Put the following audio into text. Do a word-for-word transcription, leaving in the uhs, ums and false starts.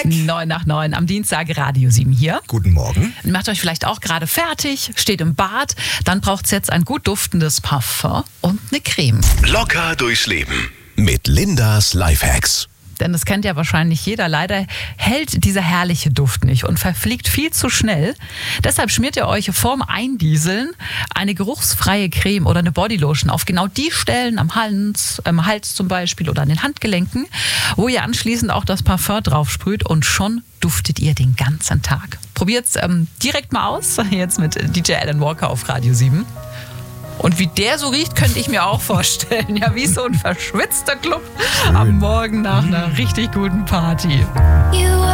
neun nach neun am Dienstag, Radio sieben hier. Guten Morgen. Macht euch vielleicht auch gerade fertig, steht im Bad. Dann braucht es jetzt ein gut duftendes Parfum und eine Creme. Locker durchs Leben mit Lindas Lifehacks. Denn das kennt ja wahrscheinlich jeder. Leider hält dieser herrliche Duft nicht und verfliegt viel zu schnell. Deshalb schmiert ihr euch vorm Eindieseln eine geruchsfreie Creme oder eine Bodylotion auf genau die Stellen am Hals, am Hals zum Beispiel oder an den Handgelenken, wo ihr anschließend auch das Parfum drauf sprüht und schon duftet ihr den ganzen Tag. Probiert's ähm, direkt mal aus, jetzt mit D J Alan Walker auf Radio sieben. Und wie der so riecht, könnte ich mir auch vorstellen. Ja, wie so ein verschwitzter Club am Morgen nach einer richtig guten Party.